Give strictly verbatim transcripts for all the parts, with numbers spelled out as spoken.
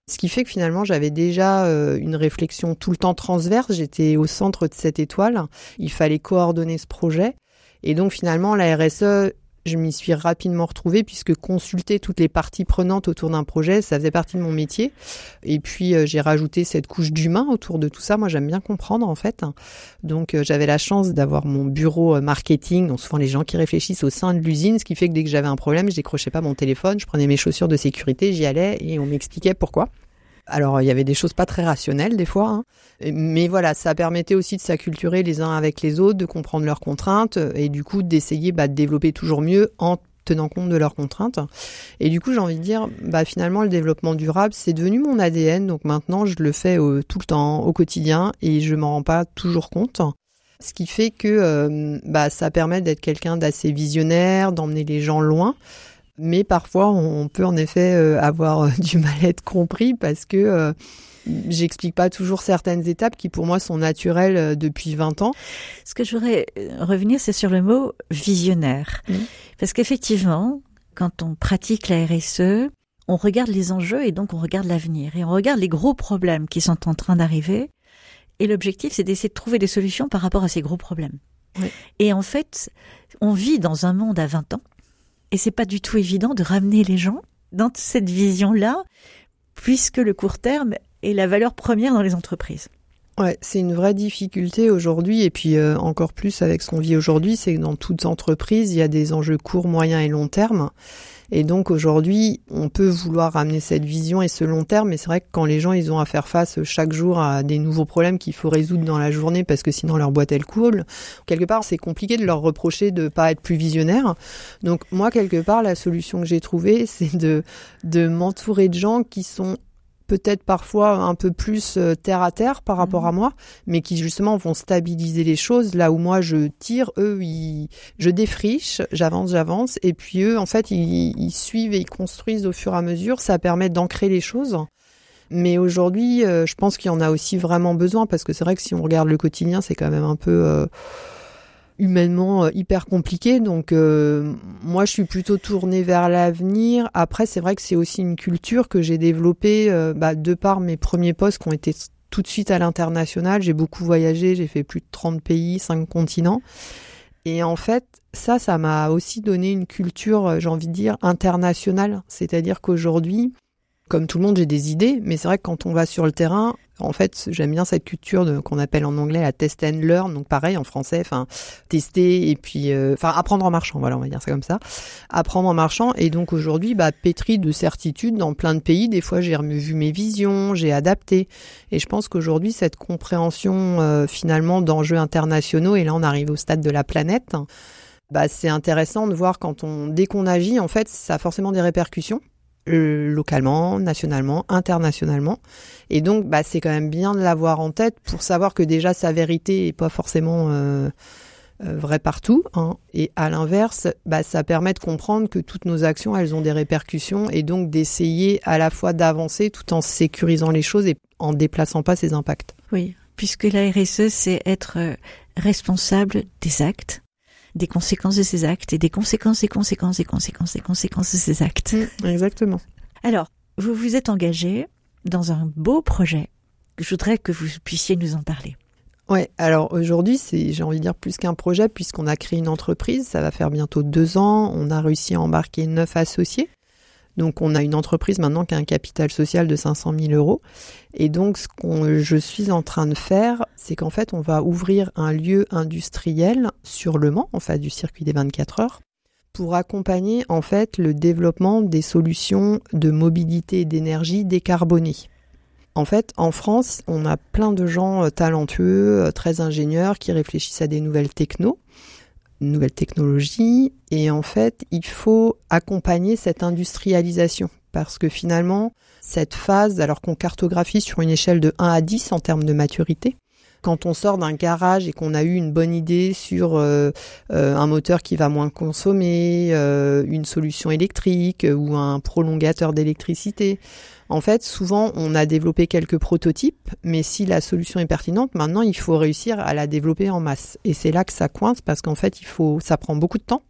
Ce qui fait que finalement, j'avais déjà euh, une réflexion tout le temps transverse. J'étais au centre de cette étoile. Il fallait coordonner ce projet. Et donc finalement, la R S E, je m'y suis rapidement retrouvée puisque consulter toutes les parties prenantes autour d'un projet, ça faisait partie de mon métier. Et puis, euh, j'ai rajouté cette couche d'humain autour de tout ça. Moi, j'aime bien comprendre, en fait. Donc, euh, j'avais la chance d'avoir mon bureau euh, marketing, donc souvent les gens qui réfléchissent au sein de l'usine, ce qui fait que dès que j'avais un problème, je décrochais pas mon téléphone, je prenais mes chaussures de sécurité, j'y allais et on m'expliquait pourquoi. Alors, il y avait des choses pas très rationnelles des fois, hein. Mais voilà, ça permettait aussi de s'acculturer les uns avec les autres, de comprendre leurs contraintes et du coup d'essayer bah, de développer toujours mieux en tenant compte de leurs contraintes. Et du coup, j'ai envie de dire, bah, finalement, le développement durable, c'est devenu mon A D N. Donc maintenant, je le fais euh, tout le temps, au quotidien, et je m'en rends pas toujours compte. Ce qui fait que euh, bah, ça permet d'être quelqu'un d'assez visionnaire, d'emmener les gens loin. Mais parfois, on peut en effet euh, avoir euh, du mal à être compris parce que euh, j'explique pas toujours certaines étapes qui pour moi sont naturelles euh, depuis vingt ans. Ce que je voudrais revenir, c'est sur le mot visionnaire. Mmh. Parce qu'effectivement, quand on pratique la R S E, on regarde les enjeux et donc on regarde l'avenir. Et on regarde les gros problèmes qui sont en train d'arriver. Et l'objectif, c'est d'essayer de trouver des solutions par rapport à ces gros problèmes. Oui. Et en fait, on vit dans un monde à vingt ans. Et c'est pas du tout évident de ramener les gens dans cette vision-là, puisque le court terme est la valeur première dans les entreprises. Ouais, c'est une vraie difficulté aujourd'hui, et puis euh, encore plus avec ce qu'on vit aujourd'hui, c'est que dans toutes entreprises, il y a des enjeux court, moyen et long terme. Et donc aujourd'hui, on peut vouloir ramener cette vision et ce long terme, mais c'est vrai que quand les gens ils ont à faire face chaque jour à des nouveaux problèmes qu'il faut résoudre dans la journée parce que sinon leur boîte elle coule, quelque part c'est compliqué de leur reprocher de pas être plus visionnaire. Donc moi quelque part la solution que j'ai trouvée, c'est de de m'entourer de gens qui sont peut-être parfois un peu plus terre à terre par rapport à moi, mais qui justement vont stabiliser les choses. Là où moi je tire, eux, ils, je défriche, j'avance, j'avance, et puis eux, en fait, ils, ils suivent et ils construisent au fur et à mesure. Ça permet d'ancrer les choses. Mais aujourd'hui, euh, je pense qu'il y en a aussi vraiment besoin, parce que c'est vrai que si on regarde le quotidien, c'est quand même un peu... Euh, humainement euh, hyper compliqué, donc euh, moi je suis plutôt tournée vers l'avenir. Après c'est vrai que c'est aussi une culture que j'ai développée euh, bah, de par mes premiers postes qui ont été tout de suite à l'international. J'ai beaucoup voyagé, j'ai fait plus de trente pays, cinq continents, et en fait ça, ça m'a aussi donné une culture, j'ai envie de dire, internationale. C'est-à-dire qu'aujourd'hui, comme tout le monde, j'ai des idées, mais c'est vrai que quand on va sur le terrain, en fait, j'aime bien cette culture de, qu'on appelle en anglais la test and learn, donc pareil en français, enfin tester et puis, enfin euh, apprendre en marchant, voilà, on va dire ça comme ça, apprendre en marchant. Et donc aujourd'hui, bah pétri de certitudes dans plein de pays. Des fois, j'ai revu mes visions, j'ai adapté. Et je pense qu'aujourd'hui, cette compréhension euh, finalement d'enjeux internationaux, et là on arrive au stade de la planète. Bah c'est intéressant de voir quand on, dès qu'on agit, en fait, ça a forcément des répercussions. Localement, nationalement, internationalement. Et donc, bah, c'est quand même bien de l'avoir en tête pour savoir que déjà sa vérité est pas forcément euh, euh, vraie partout, hein. Et à l'inverse, bah, ça permet de comprendre que toutes nos actions, elles ont des répercussions, et donc d'essayer à la fois d'avancer tout en sécurisant les choses et en déplaçant pas ces impacts. Oui, puisque la R S E, c'est être responsable des actes, des conséquences de ces actes et des conséquences, des conséquences, des conséquences, des conséquences de ces actes. Mmh, exactement. Alors, vous vous êtes engagé dans un beau projet. Je voudrais que vous puissiez nous en parler. Ouais, alors aujourd'hui, c'est, j'ai envie de dire plus qu'un projet, puisqu'on a créé une entreprise. Ça va faire bientôt deux ans. On a réussi à embarquer neuf associés. Donc, on a une entreprise maintenant qui a un capital social de cinq cent mille euros. Et donc, ce que je suis en train de faire, c'est qu'en fait, on va ouvrir un lieu industriel sur Le Mans, en fait, du circuit des vingt-quatre heures, pour accompagner, en fait, le développement des solutions de mobilité et d'énergie décarbonées. En fait, en France, on a plein de gens talentueux, très ingénieurs, qui réfléchissent à des nouvelles technos. nouvelles technologies, et en fait, il faut accompagner cette industrialisation, parce que finalement, cette phase, alors qu'on cartographie sur une échelle de un à dix en termes de maturité, quand on sort d'un garage et qu'on a eu une bonne idée sur euh, euh, un moteur qui va moins consommer, euh, une solution électrique ou un prolongateur d'électricité, en fait, souvent, on a développé quelques prototypes, mais si la solution est pertinente, maintenant, il faut réussir à la développer en masse. Et c'est là que ça coince, parce qu'en fait, il faut, ça prend beaucoup de temps.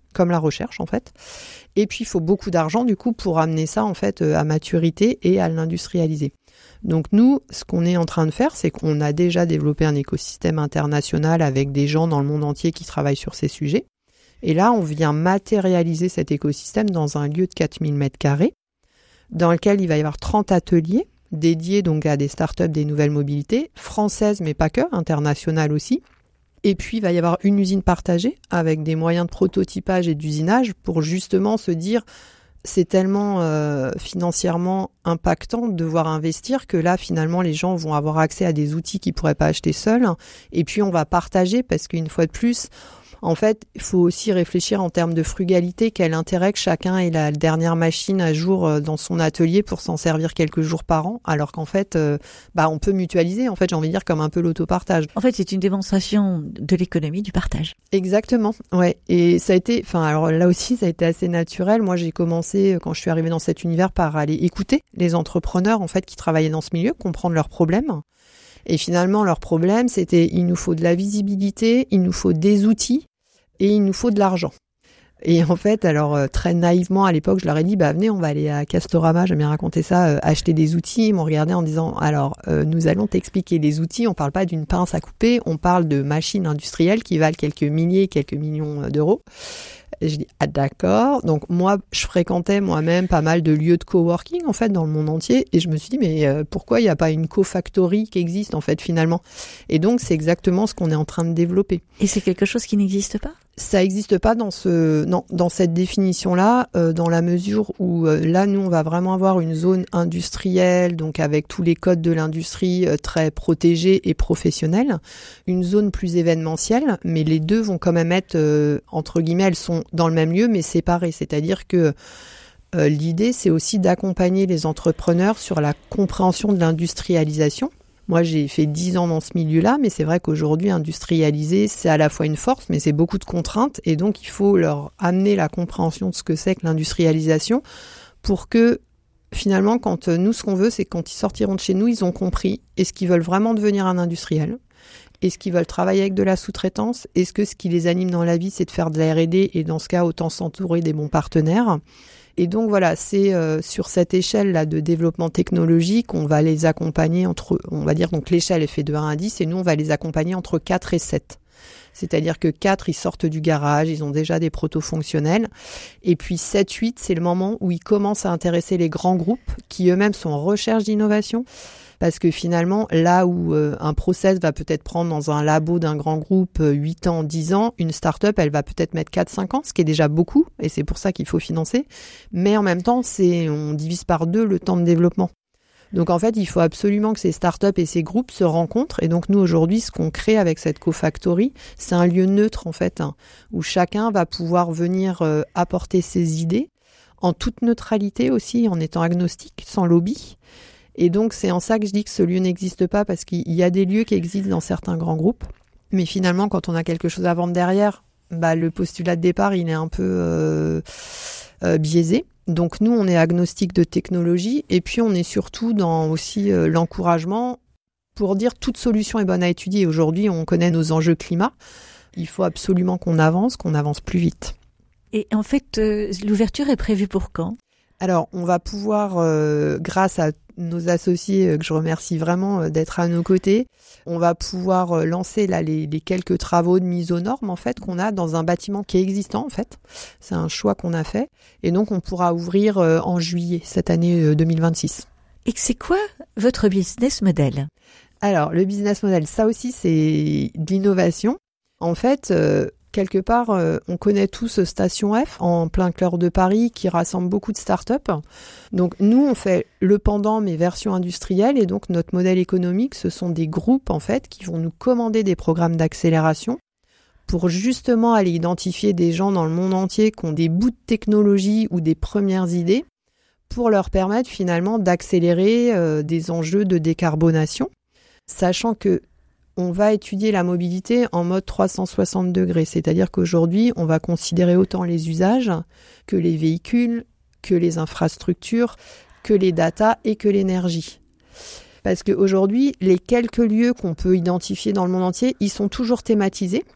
comme la recherche en fait. Et puis il faut beaucoup d'argent du coup pour amener ça en fait à maturité et à l'industrialiser. Donc nous, ce qu'on est en train de faire, c'est qu'on a déjà développé un écosystème international avec des gens dans le monde entier qui travaillent sur ces sujets. Et là, on vient matérialiser cet écosystème dans un lieu de quatre mille mètres carrés, dans lequel il va y avoir trente ateliers dédiés donc à des startups, des nouvelles mobilités, françaises mais pas que, internationales aussi. Et puis, il va y avoir une usine partagée avec des moyens de prototypage et d'usinage pour justement se dire c'est tellement euh, financièrement impactant de devoir investir que là, finalement, les gens vont avoir accès à des outils qu'ils ne pourraient pas acheter seuls. Et puis, on va partager parce qu'une fois de plus, en fait, il faut aussi réfléchir en termes de frugalité. Quel intérêt que chacun ait la dernière machine à jour dans son atelier pour s'en servir quelques jours par an, alors qu'en fait, euh, bah, on peut mutualiser. En fait, j'ai envie de dire comme un peu l'autopartage. En fait, c'est une démonstration de l'économie du partage. Exactement, ouais. Et ça a été, enfin, alors là aussi, ça a été assez naturel. Moi, j'ai commencé quand je suis arrivée dans cet univers par aller écouter les entrepreneurs en fait qui travaillaient dans ce milieu, comprendre leurs problèmes. Et finalement, leur problème, c'était il nous faut de la visibilité, il nous faut des outils. Et il nous faut de l'argent. Et en fait, alors euh, très naïvement à l'époque, je leur ai dit, bah venez, on va aller à Castorama, j'aime bien raconter ça, euh, acheter des outils. Ils m'ont regardé en disant, alors euh, nous allons t'expliquer les outils. On parle pas d'une pince à couper, on parle de machines industrielles qui valent quelques milliers, quelques millions d'euros. Et je dis, ah d'accord. Donc moi, je fréquentais moi-même pas mal de lieux de coworking en fait dans le monde entier, et je me suis dit, mais euh, pourquoi il n'y a pas une co-factory qui existe en fait finalement? Et donc c'est exactement ce qu'on est en train de développer. Et c'est quelque chose qui n'existe pas? Ça n'existe pas dans ce, non, dans cette définition-là, euh, dans la mesure où euh, là, nous, on va vraiment avoir une zone industrielle, donc avec tous les codes de l'industrie euh, très protégés et professionnels, une zone plus événementielle, mais les deux vont quand même être, euh, entre guillemets, elles sont dans le même lieu, mais séparées. C'est-à-dire que euh, l'idée, c'est aussi d'accompagner les entrepreneurs sur la compréhension de l'industrialisation. Moi, j'ai fait dix ans dans ce milieu-là, mais c'est vrai qu'aujourd'hui, industrialiser, c'est à la fois une force, mais c'est beaucoup de contraintes. Et donc, il faut leur amener la compréhension de ce que c'est que l'industrialisation pour que, finalement, quand nous, ce qu'on veut, c'est que quand ils sortiront de chez nous, ils ont compris est-ce qu'ils veulent vraiment devenir un industriel ? Est-ce qu'ils veulent travailler avec de la sous-traitance ? Est-ce que ce qui les anime dans la vie, c'est de faire de la R et D et dans ce cas, autant s'entourer des bons partenaires ? Et donc voilà, c'est euh, sur cette échelle-là de développement technologique, on va les accompagner entre, on va dire, donc l'échelle est fait de un à dix et nous on va les accompagner entre quatre et sept. C'est-à-dire que quatre, ils sortent du garage, ils ont déjà des protos fonctionnels. Et puis sept, huit, c'est le moment où ils commencent à intéresser les grands groupes qui eux-mêmes sont en recherche d'innovation. Parce que finalement, là où euh, un process va peut-être prendre dans un labo d'un grand groupe euh, huit ans, dix ans, une start-up, elle va peut-être mettre quatre cinq ans, ce qui est déjà beaucoup, et c'est pour ça qu'il faut financer. Mais en même temps, c'est, on divise par deux le temps de développement. Donc en fait, il faut absolument que ces start-up et ces groupes se rencontrent. Et donc nous, aujourd'hui, ce qu'on crée avec cette co-factory, c'est un lieu neutre, en fait, hein, où chacun va pouvoir venir euh, apporter ses idées, en toute neutralité aussi, en étant agnostique, sans lobby. Et donc, c'est en ça que je dis que ce lieu n'existe pas, parce qu'il y a des lieux qui existent dans certains grands groupes. Mais finalement, quand on a quelque chose à vendre derrière, bah, le postulat de départ, il est un peu euh, euh, biaisé. Donc, nous, on est agnostique de technologie. Et puis, on est surtout dans aussi euh, l'encouragement pour dire toute solution est bonne à étudier. Aujourd'hui, on connaît nos enjeux climat. Il faut absolument qu'on avance, qu'on avance plus vite. Et en fait, euh, l'ouverture est prévue pour quand ? Alors, on va pouvoir, euh, grâce à nos associés, euh, que je remercie vraiment euh, d'être à nos côtés, on va pouvoir euh, lancer là les, les quelques travaux de mise aux normes en fait qu'on a dans un bâtiment qui est existant en fait. C'est un choix qu'on a fait, et donc on pourra ouvrir euh, en juillet cette année euh, deux mille vingt-six. Et c'est quoi votre business model ? Alors, le business model, ça aussi, c'est de l'innovation. En fait, euh, quelque part, euh, on connaît tous Station F, en plein cœur de Paris, qui rassemble beaucoup de startups. Donc, nous, on fait le pendant, mais version industrielle. Et donc, notre modèle économique, ce sont des groupes, en fait, qui vont nous commander des programmes d'accélération pour justement aller identifier des gens dans le monde entier qui ont des bouts de technologie ou des premières idées pour leur permettre finalement d'accélérer euh, des enjeux de décarbonation, sachant que on va étudier la mobilité en mode trois cent soixante degrés, c'est-à-dire qu'aujourd'hui, on va considérer autant les usages que les véhicules, que les infrastructures, que les datas et que l'énergie. Parce qu'aujourd'hui, les quelques lieux qu'on peut identifier dans le monde entier, ils sont toujours thématisés.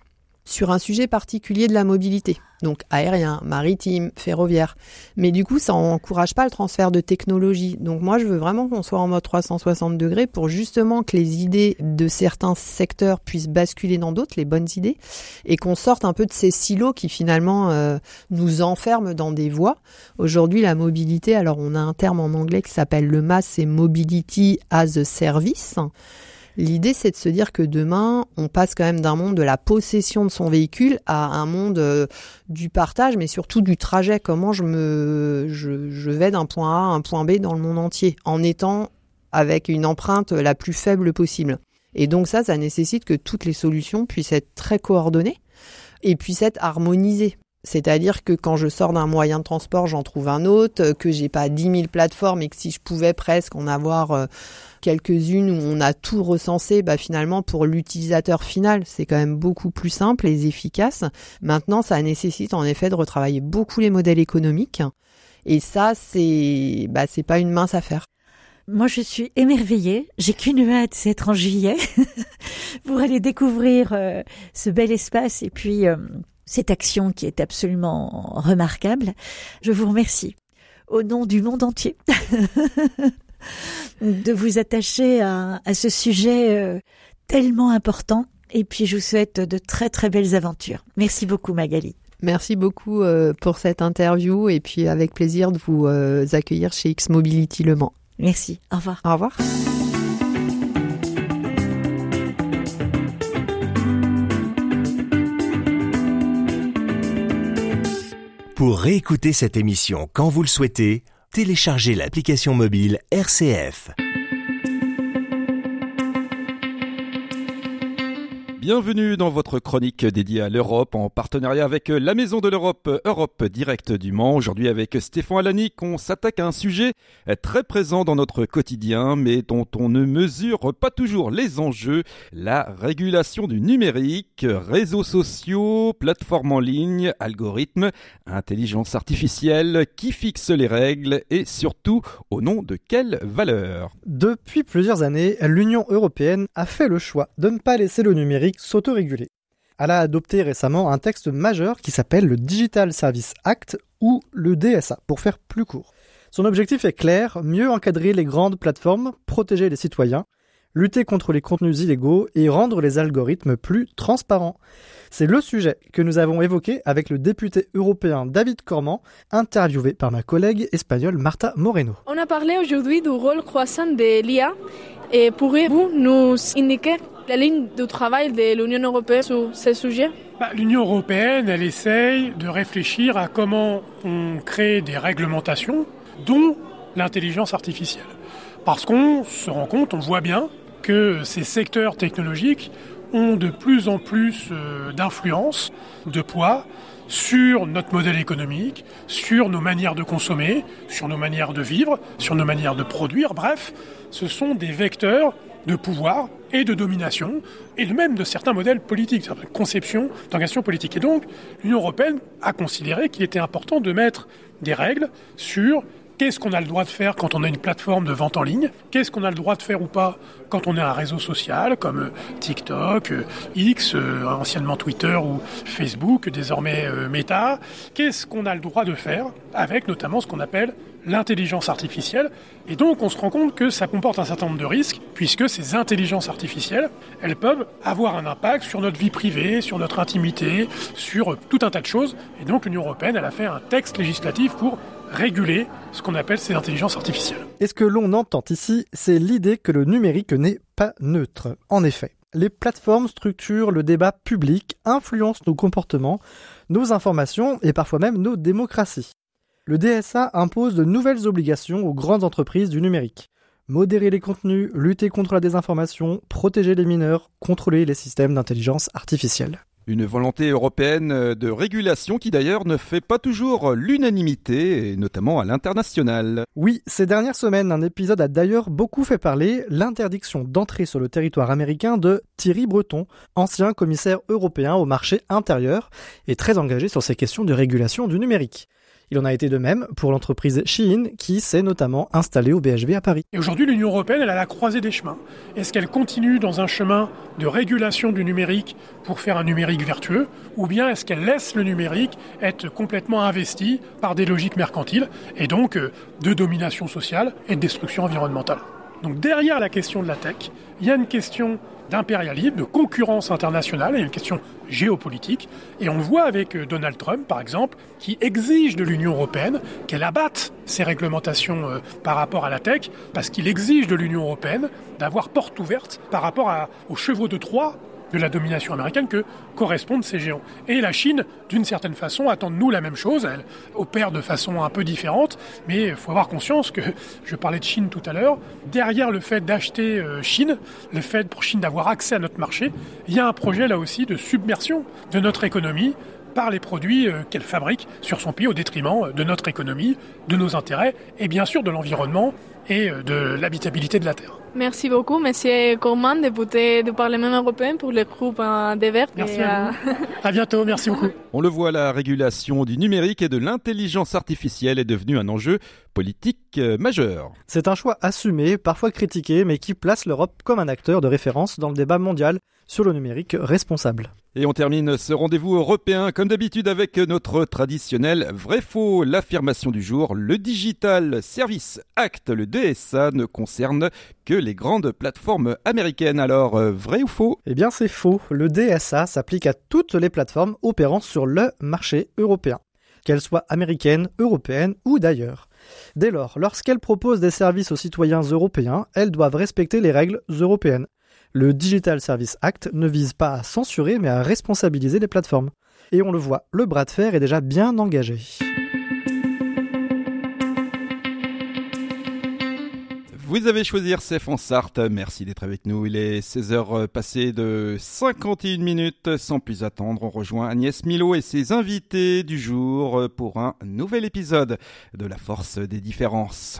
sur un sujet particulier de la mobilité, donc aérien, maritime, ferroviaire. Mais du coup, ça n'encourage pas le transfert de technologie. Donc moi, je veux vraiment qu'on soit en mode trois cent soixante degrés pour justement que les idées de certains secteurs puissent basculer dans d'autres, les bonnes idées, et qu'on sorte un peu de ces silos qui finalement euh, nous enferment dans des voies. Aujourd'hui, la mobilité, alors on a un terme en anglais qui s'appelle le M A S, c'est Mobility as a Service. L'idée, c'est de se dire que demain, on passe quand même d'un monde de la possession de son véhicule à un monde euh, du partage, mais surtout du trajet. Comment je me, je, je vais d'un point A à un point B dans le monde entier, en étant avec une empreinte la plus faible possible. Et donc ça, ça nécessite que toutes les solutions puissent être très coordonnées et puissent être harmonisées. C'est-à-dire que quand je sors d'un moyen de transport, j'en trouve un autre, que j'ai pas dix mille plateformes et que si je pouvais presque en avoir euh, quelques-unes où on a tout recensé, bah finalement pour l'utilisateur final, c'est quand même beaucoup plus simple et efficace. Maintenant, ça nécessite en effet de retravailler beaucoup les modèles économiques. Et ça, c'est bah c'est pas une mince affaire. Moi, je suis émerveillée. J'ai qu'une hâte, c'est être en juillet pour aller découvrir euh, ce bel espace et puis euh, cette action qui est absolument remarquable. Je vous remercie au nom du monde entier de vous attacher à, à ce sujet euh, tellement important. Et puis, je vous souhaite de très, très belles aventures. Merci beaucoup, Magali. Merci beaucoup euh, pour cette interview et puis avec plaisir de vous euh, accueillir chez X-Mobility Le Mans. Merci. Au revoir. Au revoir. Pour réécouter cette émission quand vous le souhaitez, téléchargez l'application mobile R C F. Bienvenue dans votre chronique dédiée à l'Europe en partenariat avec la Maison de l'Europe, Europe Direct du Mans. Aujourd'hui avec Stéphane Alanic, on s'attaque à un sujet très présent dans notre quotidien mais dont on ne mesure pas toujours les enjeux, la régulation du numérique, réseaux sociaux, plateformes en ligne, algorithmes, intelligence artificielle, qui fixe les règles et surtout au nom de quelles valeurs ? Depuis plusieurs années, l'Union européenne a fait le choix de ne pas laisser le numérique s'autoréguler. Elle a adopté récemment un texte majeur qui s'appelle le Digital Services Act ou le D S A pour faire plus court. Son objectif est clair, mieux encadrer les grandes plateformes, protéger les citoyens, lutter contre les contenus illégaux et rendre les algorithmes plus transparents. C'est le sujet que nous avons évoqué avec le député européen David Corman, interviewé par ma collègue espagnole Marta Moreno. On a parlé aujourd'hui du rôle croissant de l'I A et pourriez-vous nous indiquer la ligne de travail de l'Union européenne sur ce sujet ? Bah, L'Union européenne, elle essaye de réfléchir à comment on crée des réglementations, dont l'intelligence artificielle. Parce qu'on se rend compte, on voit bien que ces secteurs technologiques ont de plus en plus euh, d'influence, de poids sur notre modèle économique, sur nos manières de consommer, sur nos manières de vivre, sur nos manières de produire. Bref, ce sont des vecteurs de pouvoir et de domination, et même de certains modèles politiques, certaines conceptions d'organisation politique. Et donc, l'Union européenne a considéré qu'il était important de mettre des règles sur qu'est-ce qu'on a le droit de faire quand on a une plateforme de vente en ligne, qu'est-ce qu'on a le droit de faire ou pas quand on est un réseau social comme TikTok, X, euh, anciennement Twitter ou Facebook, désormais euh, Meta, qu'est-ce qu'on a le droit de faire avec notamment ce qu'on appelle l'intelligence artificielle. Et donc, on se rend compte que ça comporte un certain nombre de risques, puisque ces intelligences artificielles, elles peuvent avoir un impact sur notre vie privée, sur notre intimité, sur tout un tas de choses. Et donc, l'Union européenne, elle a fait un texte législatif pour réguler ce qu'on appelle ces intelligences artificielles. Et ce que l'on entend ici, c'est l'idée que le numérique n'est pas neutre. En effet, les plateformes structurent le débat public, influencent nos comportements, nos informations et parfois même nos démocraties. Le D S A impose de nouvelles obligations aux grandes entreprises du numérique. Modérer les contenus, lutter contre la désinformation, protéger les mineurs, contrôler les systèmes d'intelligence artificielle. Une volonté européenne de régulation qui d'ailleurs ne fait pas toujours l'unanimité, et notamment à l'international. Oui, ces dernières semaines, un épisode a d'ailleurs beaucoup fait parler, l'interdiction d'entrer sur le territoire américain de Thierry Breton, ancien commissaire européen au marché intérieur et très engagé sur ces questions de régulation du numérique. Il en a été de même pour l'entreprise Shein qui s'est notamment installée au B H V à Paris. Et aujourd'hui, l'Union européenne, elle a la croisée des chemins. Est-ce qu'elle continue dans un chemin de régulation du numérique pour faire un numérique vertueux, ou bien est-ce qu'elle laisse le numérique être complètement investi par des logiques mercantiles et donc euh, de domination sociale et de destruction environnementale? Donc derrière la question de la tech, il y a une question d'impérialisme, de concurrence internationale, il y a une question géopolitique. Et on le voit avec Donald Trump, par exemple, qui exige de l'Union européenne qu'elle abatte ses réglementations euh, par rapport à la tech, parce qu'il exige de l'Union européenne d'avoir porte ouverte par rapport à, aux chevaux de Troie de la domination américaine que correspondent ces géants. Et la Chine, d'une certaine façon, attend de nous la même chose. Elle opère de façon un peu différente, mais il faut avoir conscience que, je parlais de Chine tout à l'heure, derrière le fait d'acheter euh, Chine, le fait pour Chine d'avoir accès à notre marché, il y a un projet là aussi de submersion de notre économie par les produits euh, qu'elle fabrique sur son pays au détriment de notre économie, de nos intérêts et bien sûr de l'environnement et euh, de l'habitabilité de la Terre. Merci beaucoup, Monsieur Corman, député du Parlement européen pour le groupe des Verts. Merci à vous. À bientôt, merci beaucoup. On le voit, la régulation du numérique et de l'intelligence artificielle est devenue un enjeu politique majeur. C'est un choix assumé, parfois critiqué, mais qui place l'Europe comme un acteur de référence dans le débat mondial sur le numérique responsable. Et on termine ce rendez-vous européen, comme d'habitude, avec notre traditionnel vrai-faux. L'affirmation du jour, le Digital Service Act, le D S A, ne concerne que les grandes plateformes américaines. Alors, vrai ou faux ? Eh bien, c'est faux. Le D S A s'applique à toutes les plateformes opérant sur le marché européen, qu'elles soient américaines, européennes ou d'ailleurs. Dès lors, lorsqu'elles proposent des services aux citoyens européens, elles doivent respecter les règles européennes. Le Digital Service Act ne vise pas à censurer, mais à responsabiliser les plateformes. Et on le voit, le bras de fer est déjà bien engagé. Vous avez choisi R C F en Sarthe, merci d'être avec nous. Il est seize heures passées de cinquante et une minutes. Sans plus attendre, on rejoint Agnès Milot et ses invités du jour pour un nouvel épisode de La Force des Différences.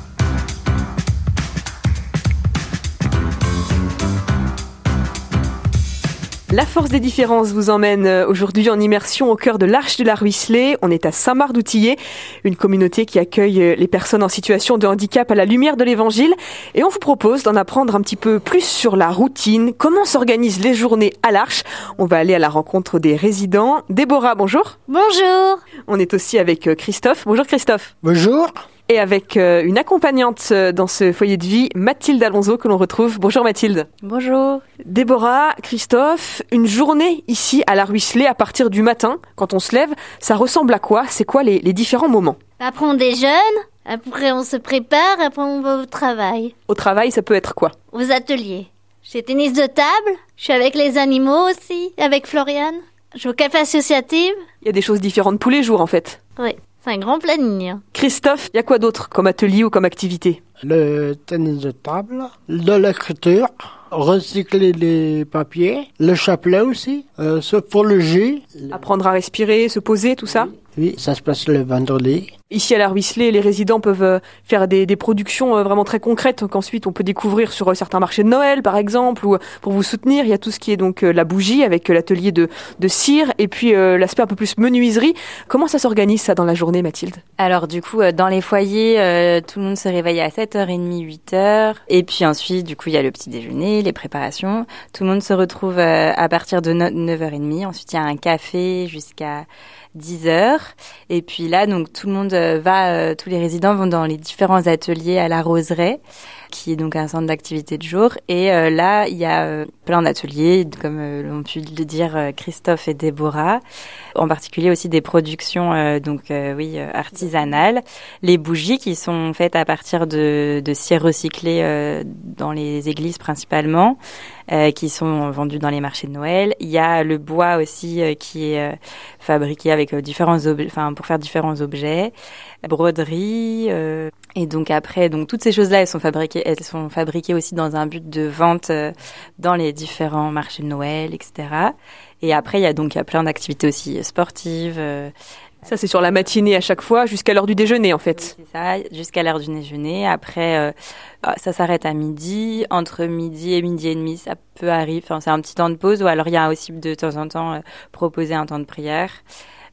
La Force des Différences vous emmène aujourd'hui en immersion au cœur de l'Arche de la Ruisselée. On est à Saint-Marc-d'Outillet, une communauté qui accueille les personnes en situation de handicap à la lumière de l'Évangile. Et on vous propose d'en apprendre un petit peu plus sur la routine, comment s'organisent les journées à l'Arche. On va aller à la rencontre des résidents. Déborah, bonjour. Bonjour. On est aussi avec Christophe. Bonjour Christophe. Bonjour. Et avec euh, une accompagnante dans ce foyer de vie, Mathilde Alonso, que l'on retrouve. Bonjour Mathilde. Bonjour. Déborah, Christophe, une journée ici à la Ruisselée à partir du matin, quand on se lève, ça ressemble à quoi ? C'est quoi les, les différents moments ? Après on déjeune, après on se prépare, après on va au travail. Au travail, ça peut être quoi ? Aux ateliers. J'ai tennis de table, je suis avec les animaux aussi, avec Floriane. Je vais au café associatif. Il y a des choses différentes tous les jours en fait. Oui. C'est un grand planning. Christophe, il y a quoi d'autre comme atelier ou comme activité ? Le tennis de table, de l'écriture, recycler les papiers, le chapelet aussi, euh, sophrologie. Apprendre à respirer, se poser, tout ça ? Oui, ça se passe le vendredi. Ici à la Ruisselée, les résidents peuvent faire des, des productions vraiment très concrètes qu'ensuite on peut découvrir sur certains marchés de Noël par exemple, ou pour vous soutenir, il y a tout ce qui est donc la bougie avec l'atelier de, de cire et puis euh, l'aspect un peu plus menuiserie. Comment ça s'organise ça dans la journée, Mathilde ? Alors du coup, dans les foyers, euh, tout le monde se réveille à sept heures trente, huit heures. Et puis ensuite, du coup, il y a le petit déjeuner, les préparations. Tout le monde se retrouve euh, à partir de neuf heures trente. Ensuite, il y a un café jusqu'à dix heures. Et puis là, donc tout le monde va, euh, tous les résidents vont dans les différents ateliers à la Roseraie, qui est donc un centre d'activité de jour. Et euh, là, il y a euh, plein d'ateliers, comme euh, l'ont pu le dire euh, Christophe et Déborah. En particulier aussi des productions, euh, donc euh, oui, euh, artisanales. Les bougies qui sont faites à partir de, de cire recyclée euh, dans les églises principalement, euh, qui sont vendues dans les marchés de Noël. Il y a le bois aussi euh, qui est euh, fabriqué avec euh, différents objets, enfin pour faire différents objets, broderie. Euh, et donc après, donc toutes ces choses-là, elles sont fabriquées, elles sont fabriquées aussi dans un but de vente euh, dans les différents marchés de Noël, et cetera. Et après, il y a donc il y a plein d'activités aussi sportives. Euh, ça, c'est sur la matinée à chaque fois, jusqu'à l'heure du déjeuner, en fait. Oui, c'est ça, jusqu'à l'heure du déjeuner. Après, euh, ça s'arrête à midi. Entre midi et midi et demi, ça peut arriver. Enfin, c'est un petit temps de pause. Ou alors, il y a aussi de temps en temps euh, proposé un temps de prière.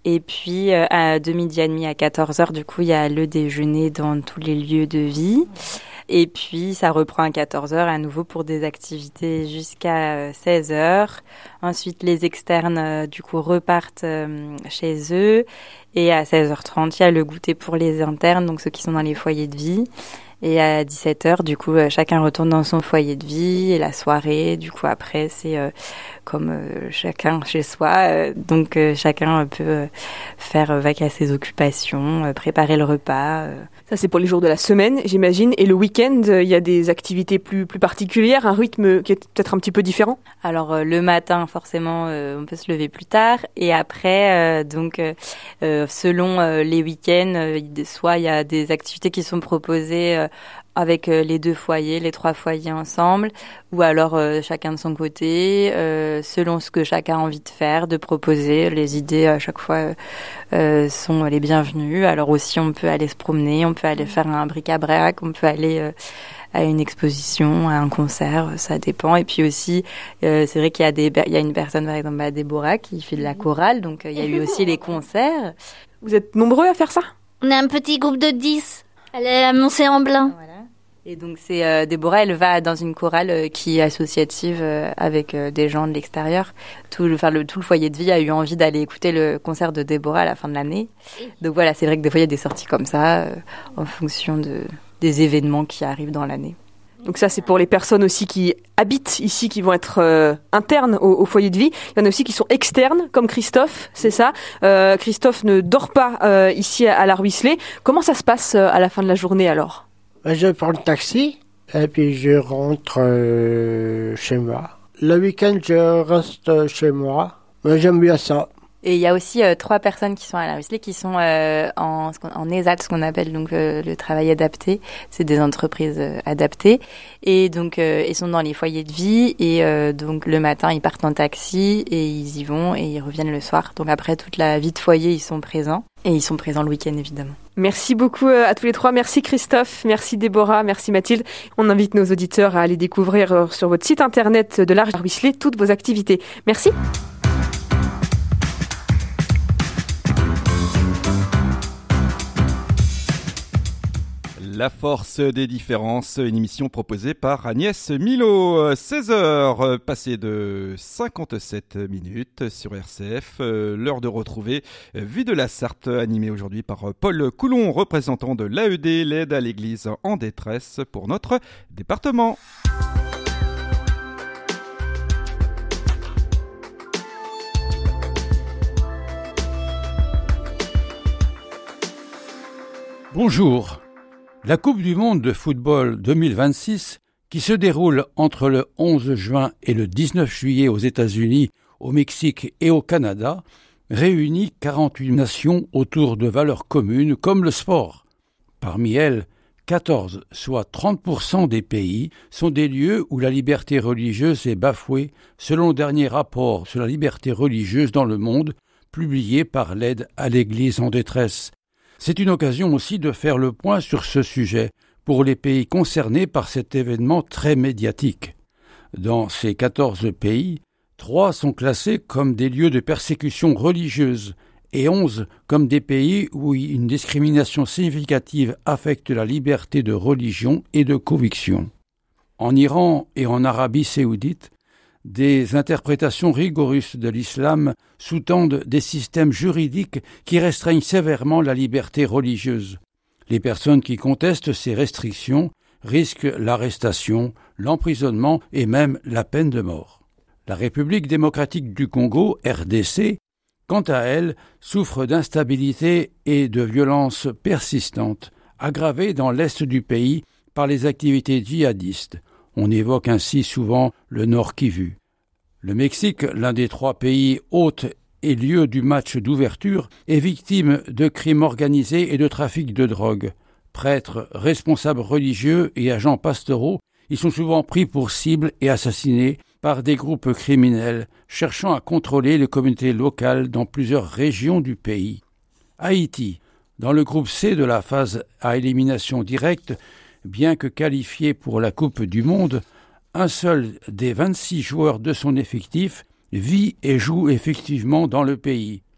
Et puis, euh, à, de midi à demi à quatorze heures, du coup, il y a le déjeuner dans tous les lieux de vie. Et puis, ça reprend à quatorze heures à nouveau pour des activités jusqu'à seize heures. Ensuite, les externes, euh, du coup, repartent euh, chez eux. Et à seize heures trente, il y a le goûter pour les internes, donc ceux qui sont dans les foyers de vie. Et à dix-sept heures, du coup, euh, chacun retourne dans son foyer de vie. Et la soirée, du coup, après, c'est euh, comme euh, chacun chez soi. Euh, donc, euh, chacun peut euh, faire euh, vaquer à ses occupations, euh, préparer le repas. Euh. Ça, c'est pour les jours de la semaine, j'imagine. Et le week-end, il y a des activités plus, plus particulières, un rythme qui est peut-être un petit peu différent? Alors, euh, le matin, forcément, euh, on peut se lever plus tard. Et après, euh, donc, euh, euh, selon euh, les week-ends, euh, soit il y a des activités qui sont proposées euh, avec euh, les deux foyers, les trois foyers ensemble, ou alors euh, chacun de son côté, euh, selon ce que chacun a envie de faire, de proposer. Les idées à chaque fois euh, sont les bienvenues. Alors aussi, on peut aller se promener, on peut aller faire un bric-à-brac, on peut aller euh, à une exposition, à un concert, ça dépend. Et puis aussi, euh, c'est vrai qu'il y a des, il y a une personne, par exemple, à Déborah, qui fait de la chorale, donc euh, il y a eu aussi les concerts. Vous êtes nombreux à faire ça? On est un petit groupe de dix. Elle est à Mont-Séan-Blanc. Voilà. Et donc c'est euh, Déborah, elle va dans une chorale euh, qui est associative euh, avec euh, des gens de l'extérieur. Tout le, enfin, le, tout le foyer de vie a eu envie d'aller écouter le concert de Déborah à la fin de l'année. Donc voilà, c'est vrai que des fois il y a des sorties comme ça euh, en fonction de, des événements qui arrivent dans l'année. Donc ça, c'est pour les personnes aussi qui habitent ici, qui vont être euh, internes au, au foyer de vie. Il y en a aussi qui sont externes, comme Christophe, c'est ça. Euh, Christophe ne dort pas euh, ici à, à la Ruisselée. Comment ça se passe euh, à la fin de la journée alors? Je prends le taxi et puis je rentre euh, chez moi. Le week-end, je reste chez moi. Mais j'aime bien ça. Et il y a aussi euh, trois personnes qui sont à la Ruisselée qui sont euh, en, en E S A T, ce qu'on appelle donc euh, le travail adapté. C'est des entreprises euh, adaptées. Et donc, euh, ils sont dans les foyers de vie. Et euh, donc, le matin, ils partent en taxi et ils y vont et ils reviennent le soir. Donc, après, toute la vie de foyer, ils sont présents. Et ils sont présents le week-end, évidemment. Merci beaucoup à tous les trois. Merci Christophe, merci Déborah, merci Mathilde. On invite nos auditeurs à aller découvrir sur votre site internet de l'Arche Ruisselée toutes vos activités. Merci. La force des différences, une émission proposée par Agnès Milot. seize heures, passées de cinquante-sept minutes sur R C F. L'heure de retrouver Vue de la Sarthe, animée aujourd'hui par Paul Coulon, représentant de l'A E D, l'aide à l'église en détresse pour notre département. Bonjour. La Coupe du monde de football deux mille vingt-six, qui se déroule entre le onze juin et le dix-neuf juillet aux États-Unis, au Mexique et au Canada, réunit quarante-huit nations autour de valeurs communes comme le sport. Parmi elles, quatorze, soit trente pour cent des pays, sont des lieux où la liberté religieuse est bafouée, selon le dernier rapport sur la liberté religieuse dans le monde, publié par l'aide à l'Église en détresse. C'est une occasion aussi de faire le point sur ce sujet pour les pays concernés par cet événement très médiatique. Dans ces quatorze pays, trois sont classés comme des lieux de persécution religieuse et onze comme des pays où une discrimination significative affecte la liberté de religion et de conviction. En Iran et en Arabie saoudite, des interprétations rigoreuses de l'islam sous-tendent des systèmes juridiques qui restreignent sévèrement la liberté religieuse. Les personnes qui contestent ces restrictions risquent l'arrestation, l'emprisonnement et même la peine de mort. La République démocratique du Congo, R D C, quant à elle, souffre d'instabilité et de violences persistantes, aggravées dans l'est du pays par les activités djihadistes. On évoque ainsi souvent le Nord Kivu. Le Mexique, l'un des trois pays hôtes et lieu du match d'ouverture, est victime de crimes organisés et de trafic de drogue. Prêtres, responsables religieux et agents pastoraux, ils sont souvent pris pour cible et assassinés par des groupes criminels cherchant à contrôler les communautés locales dans plusieurs régions du pays. Haïti, dans le groupe C de la phase à élimination directe, bien que qualifié pour la Coupe du Monde, un seul des vingt-six joueurs de son effectif vit et joue effectivement dans le pays.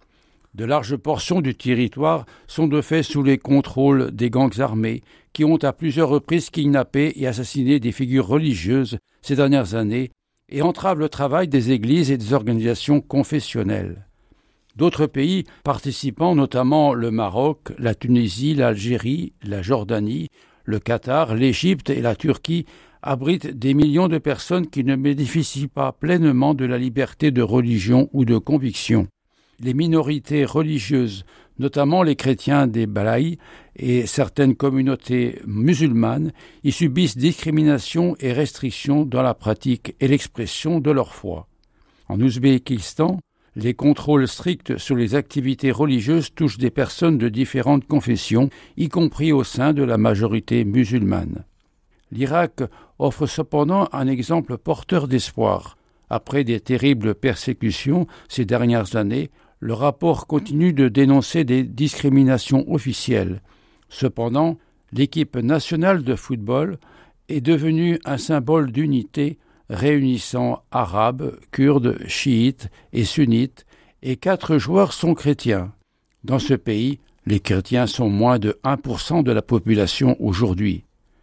De larges portions du territoire sont de fait sous les contrôles des gangs armés qui ont à plusieurs reprises kidnappé et assassiné des figures religieuses ces dernières années et entravent le travail des églises et des organisations confessionnelles. D'autres pays participants, notamment le Maroc, la Tunisie, l'Algérie, la Jordanie, le Qatar, l'Égypte et la Turquie, abritent des millions de personnes qui ne bénéficient pas pleinement de la liberté de religion ou de conviction. Les minorités religieuses, notamment les chrétiens des Balaïs et certaines communautés musulmanes, y subissent discrimination et restrictions dans la pratique et l'expression de leur foi. En Ouzbékistan, les contrôles stricts sur les activités religieuses touchent des personnes de différentes confessions, y compris au sein de la majorité musulmane. L'Irak offre cependant un exemple porteur d'espoir. Après des terribles persécutions ces dernières années, le rapport continue de dénoncer des discriminations officielles. Cependant, l'équipe nationale de football est devenue un symbole d'unité réunissant arabes, kurdes, chiites et sunnites, et quatre joueurs sont chrétiens. Dans ce pays, les chrétiens sont moins de un pour cent de la population aujourd'hui.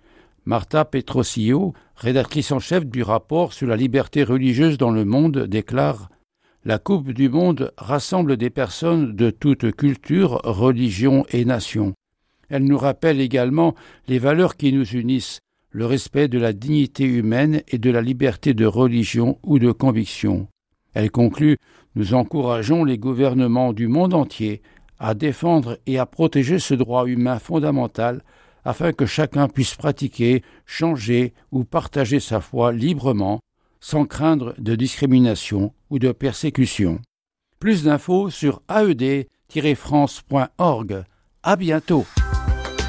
Marta Petrosillo, rédactrice en chef du rapport sur la liberté religieuse dans le monde, déclare « La Coupe du monde rassemble des personnes de toute culture, religion et nation. Elle nous rappelle également les valeurs qui nous unissent, le respect de la dignité humaine et de la liberté de religion ou de conviction. » Elle conclut « Nous encourageons les gouvernements du monde entier à défendre et à protéger ce droit humain fondamental afin que chacun puisse pratiquer, changer ou partager sa foi librement, sans craindre de discrimination ou de persécution. » Plus d'infos sur a e d tiret france point org. À bientôt.